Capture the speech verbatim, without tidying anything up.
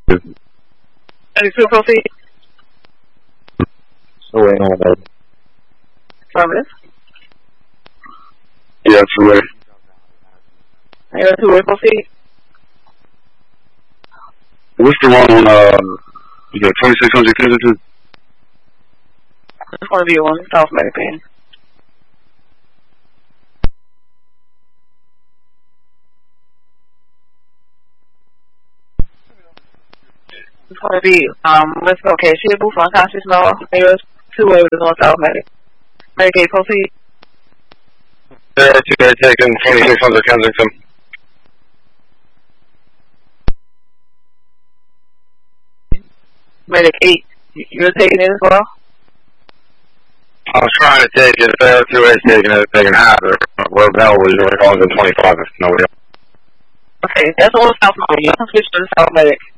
Ready to proceed? So wait on that. Affirmative. Yeah, two way. Are you ready to proceed? What's the wrong one? Uh, you got twenty-six hundred Kensington? It's going to be one South Medicaid. It's going to be, um, let's go, okay, she booth unconscious, no, there's two ways to go South Medicaid. Medicaid, proceed. There are two they're taking twenty-six hundred Kensington. Medic eight, you're taking it as well? I was trying to take it, there are two ways taking it, taking half of it. Where Bell was, you were going to twenty-five if nobody else. Okay, that's all South Medicaid. You can switch to the South Medicaid.